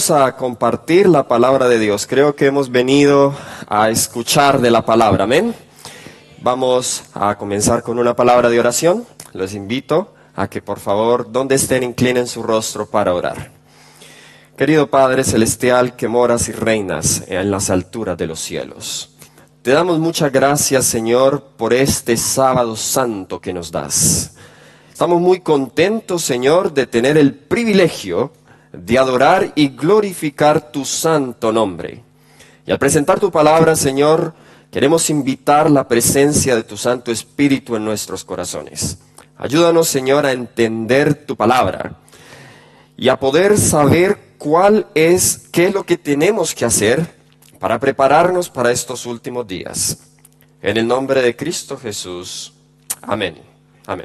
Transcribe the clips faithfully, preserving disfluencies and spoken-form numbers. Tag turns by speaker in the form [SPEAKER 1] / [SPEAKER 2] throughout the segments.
[SPEAKER 1] vamos a compartir la palabra de Dios. Creo que hemos venido a escuchar de la palabra, amén. Vamos a comenzar con una palabra de oración. Los invito a que por favor, donde estén, inclinen su rostro para orar. Querido Padre Celestial, que moras y reinas en las alturas de los cielos, te damos muchas gracias, Señor, por este sábado santo que nos das. Estamos muy contentos, Señor, de tener el privilegio de adorar y glorificar tu santo nombre. Y al presentar tu palabra, Señor, queremos invitar la presencia de tu Santo Espíritu en nuestros corazones. Ayúdanos, Señor, a entender tu palabra y a poder saber cuál es, qué es lo que tenemos que hacer para prepararnos para estos últimos días. En el nombre de Cristo Jesús. Amén. Amén.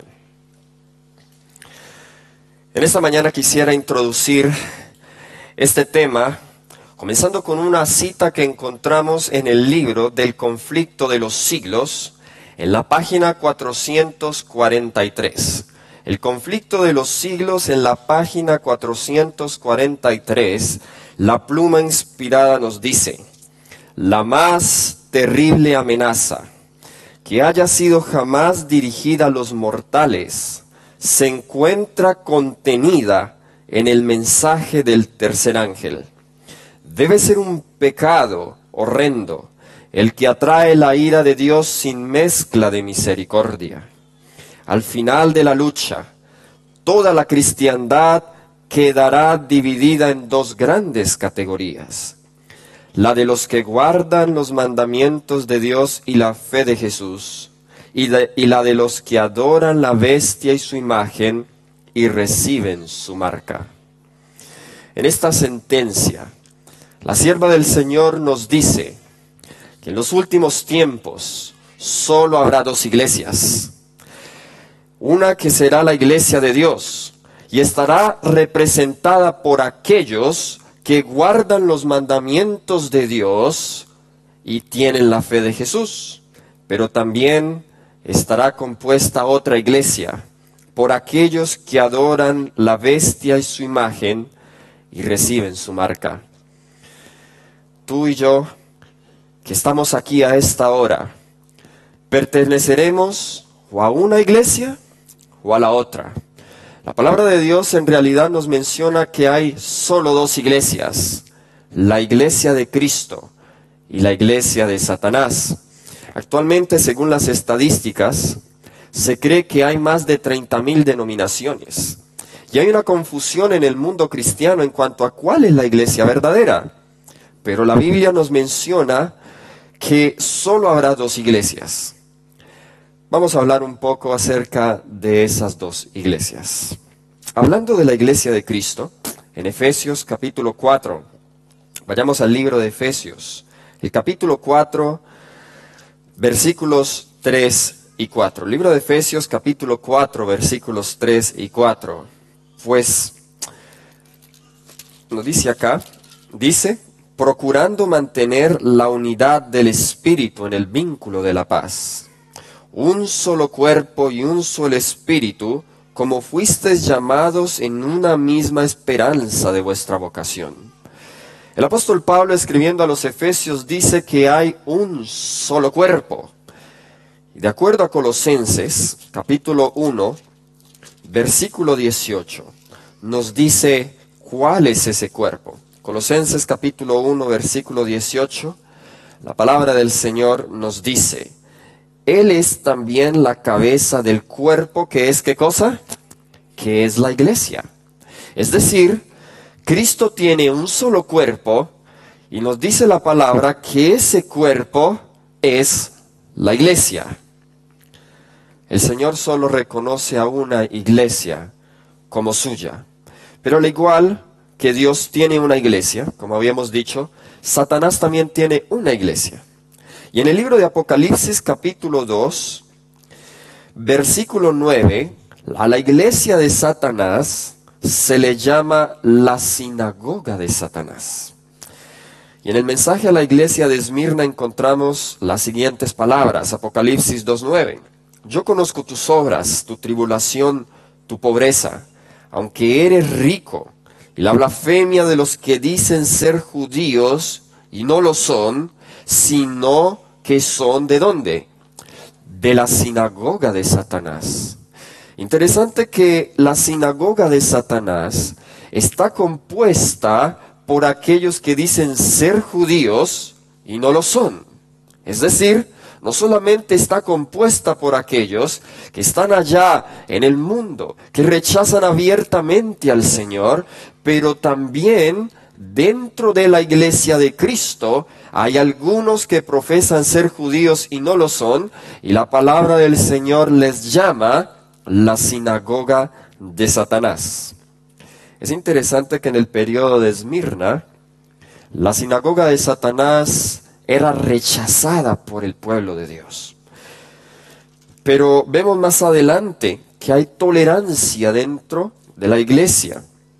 [SPEAKER 1] En esta mañana quisiera introducir este tema, comenzando con una cita que encontramos en el libro del conflicto de los siglos, en la página cuatrocientos cuarenta y tres. El conflicto de los siglos en la página cuatrocientos cuarenta y tres, la pluma inspirada nos dice: la más terrible amenaza que haya sido jamás dirigida a los mortales se encuentra contenida en el mensaje del tercer ángel. Debe ser un pecado horrendo el que atrae la ira de Dios sin mezcla de misericordia. Al final de la lucha, toda la cristiandad quedará dividida en dos grandes categorías: la de los que guardan los mandamientos de Dios y la fe de Jesús, y, de, y la de los que adoran la bestia y su imagen y reciben su marca. En esta sentencia, la sierva del Señor nos dice que en los últimos tiempos solo habrá dos iglesias. Una que será la iglesia de Dios y estará representada por aquellos que guardan los mandamientos de Dios y tienen la fe de Jesús. Pero también estará compuesta otra iglesia por aquellos que adoran la bestia y su imagen y reciben su marca. Tú y yo, que estamos aquí a esta hora, perteneceremos o a una iglesia o a la otra. La palabra de Dios en realidad nos menciona que hay solo dos iglesias: la iglesia de Cristo y la iglesia de Satanás. Actualmente, según las estadísticas, se cree que hay más de treinta mil denominaciones. Y hay una confusión en el mundo cristiano en cuanto a cuál es la iglesia verdadera. Pero la Biblia nos menciona que solo habrá dos iglesias. Vamos a hablar un poco acerca de esas dos iglesias. Hablando de la iglesia de Cristo, en Efesios capítulo cuatro, vayamos al libro de Efesios, el capítulo cuatro, versículos tres y cuatro. Libro de Efesios capítulo cuatro, versículos tres y cuatro. Pues, nos dice acá, dice: procurando mantener la unidad del Espíritu en el vínculo de la paz. Un solo cuerpo y un solo espíritu, como fuisteis llamados en una misma esperanza de vuestra vocación. El apóstol Pablo, escribiendo a los Efesios, dice que hay un solo cuerpo. Y de acuerdo a Colosenses, capítulo uno, versículo dieciocho, nos dice cuál es ese cuerpo. Colosenses capítulo uno, versículo dieciocho, la palabra del Señor nos dice: Él es también la cabeza del cuerpo, que es, ¿qué cosa? Que es la iglesia. Es decir, Cristo tiene un solo cuerpo y nos dice la palabra que ese cuerpo es la iglesia. El Señor solo reconoce a una iglesia como suya. Pero al igual que Dios tiene una iglesia, como habíamos dicho, Satanás también tiene una iglesia. Y en el libro de Apocalipsis capítulo dos, versículo nueve, a la iglesia de Satanás se le llama la sinagoga de Satanás. Y en el mensaje a la iglesia de Esmirna encontramos las siguientes palabras, Apocalipsis dos nueve. Yo conozco tus obras, tu tribulación, tu pobreza, aunque eres rico, y la blasfemia de los que dicen ser judíos y no lo son, sino que son ¿de dónde? De la sinagoga de Satanás. Interesante que la sinagoga de Satanás está compuesta por aquellos que dicen ser judíos y no lo son. Es decir, no solamente está compuesta por aquellos que están allá en el mundo, que rechazan abiertamente al Señor, pero también dentro de la iglesia de Cristo hay algunos que profesan ser judíos y no lo son, y la palabra del Señor les llama la sinagoga de Satanás. Es interesante que en el periodo de Esmirna, la sinagoga de Satanás era rechazada por el pueblo de Dios. Pero vemos más adelante que hay tolerancia dentro de la iglesia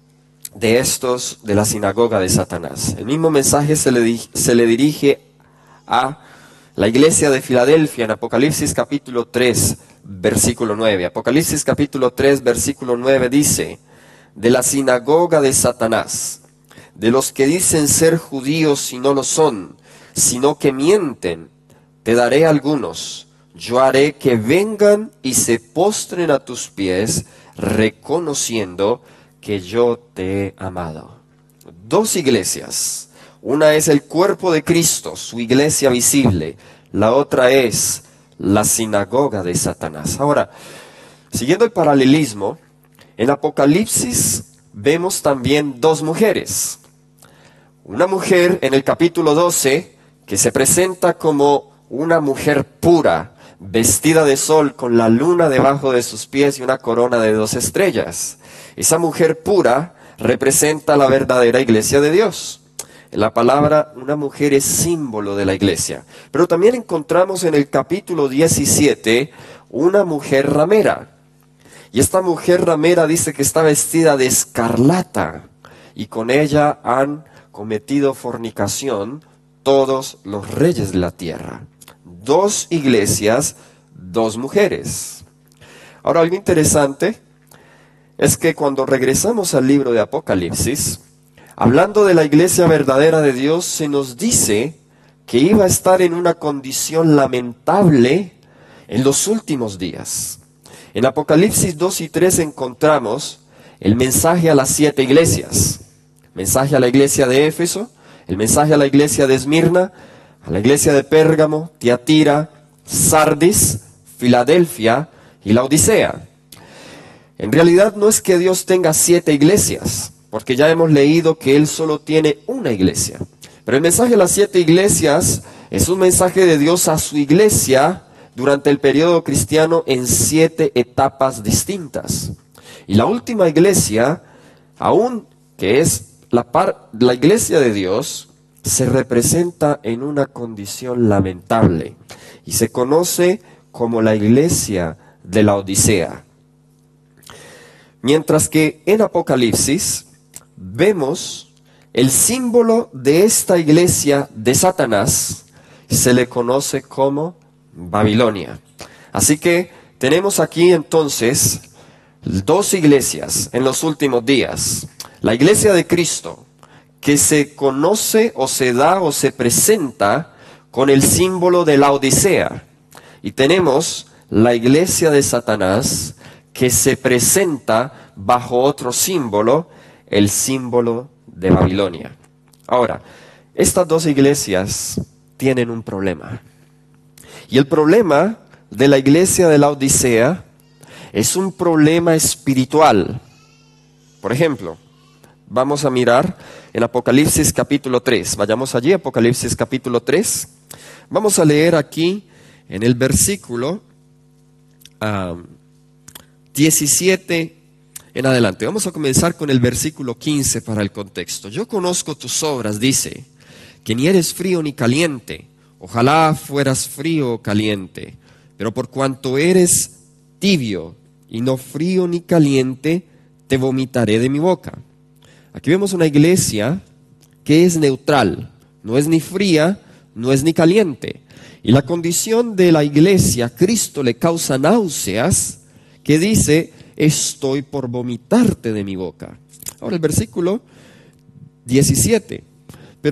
[SPEAKER 1] de estos de la sinagoga de Satanás. El mismo mensaje se le, se le dirige a la iglesia de Filadelfia en Apocalipsis capítulo tres, versículo nueve. Apocalipsis capítulo tres, versículo nueve dice: de la sinagoga de Satanás, de los que dicen ser judíos y no lo son, sino que mienten, te daré algunos. Yo haré que vengan y se postren a tus pies, reconociendo que yo te he amado. Dos iglesias. Una es el cuerpo de Cristo, su iglesia visible. La otra es la sinagoga de Satanás. Ahora, siguiendo el paralelismo, en Apocalipsis vemos también dos mujeres. Una mujer en el capítulo doce que se presenta como una mujer pura, vestida de sol con la luna debajo de sus pies y una corona de dos estrellas. Esa mujer pura representa la verdadera iglesia de Dios. La palabra una mujer es símbolo de la iglesia. Pero también encontramos en el capítulo diecisiete una mujer ramera. Y esta mujer ramera dice que está vestida de escarlata y con ella han cometido fornicación todos los reyes de la tierra. Dos iglesias, dos mujeres. Ahora, algo interesante es que cuando regresamos al libro de Apocalipsis, hablando de la iglesia verdadera de Dios, se nos dice que iba a estar en una condición lamentable en los últimos días. En Apocalipsis dos y tres encontramos el mensaje a las siete iglesias. Mensaje a la iglesia de Éfeso, el mensaje a la iglesia de Esmirna, a la iglesia de Pérgamo, Tiatira, Sardis, Filadelfia y la Odisea. En realidad no es que Dios tenga siete iglesias, porque ya hemos leído que Él solo tiene una iglesia. Pero el mensaje a las siete iglesias es un mensaje de Dios a su iglesia durante el periodo cristiano en siete etapas distintas. Y la última iglesia, aún que es la, par, la iglesia de Dios, se representa en una condición lamentable y se conoce como la iglesia de la Odisea. Mientras que en Apocalipsis vemos el símbolo de esta iglesia de Satanás, se le conoce como Babilonia. Así que tenemos aquí entonces dos iglesias en los últimos días. La iglesia de Cristo, que se conoce o se da o se presenta con el símbolo de la Odisea. Y tenemos la iglesia de Satanás, que se presenta bajo otro símbolo, el símbolo de Babilonia. Ahora, estas dos iglesias tienen un problema. Y el problema de la iglesia de la Odisea es un problema espiritual. Por ejemplo, vamos a mirar en Apocalipsis capítulo tres. Vayamos allí, Apocalipsis capítulo tres. Vamos a leer aquí en el versículo um, diecisiete en adelante. Vamos a comenzar con el versículo quince para el contexto. Yo conozco tus obras, dice, que ni eres frío ni caliente. Ojalá fueras frío o caliente. Pero por cuanto eres tibio y no frío ni caliente, te vomitaré de mi boca. Aquí vemos una iglesia que es neutral. No es ni fría, no es ni caliente. Y la condición de la iglesia, Cristo le causa náuseas, que dice estoy por vomitarte de mi boca. Ahora el versículo diecisiete.